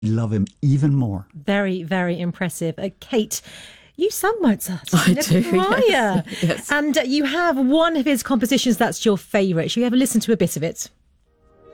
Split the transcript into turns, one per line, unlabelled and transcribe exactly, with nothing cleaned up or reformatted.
love him even more.
Very, very impressive. Uh, Kate, you sung Mozart
I
in a
do,
choir.
yes, yes.
And uh, you have one of his compositions that's your favourite. Should we ever listen to a bit of it?